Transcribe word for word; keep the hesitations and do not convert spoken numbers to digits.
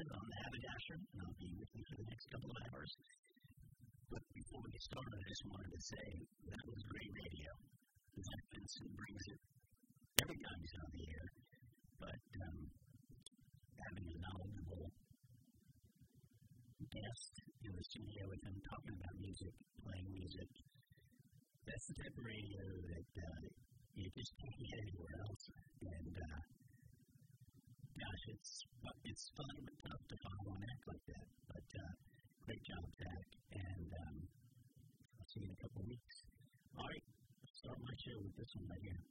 Productions on the Haberdasher, and I'll be with you for the next couple of hours. But before we get started, I just wanted to say that was great radio. Zach Vincent brings it every time he's on the air, but um, having a knowledgeable guest in the studio with him talking about music, playing music, that's the type of radio that uh, you just can't get anywhere else. And uh, gosh, it's it's fun but tough to follow an act like that. But uh, great job, Zach, and um, I'll see you in a couple of weeks. All right, let's start my show with this one right here.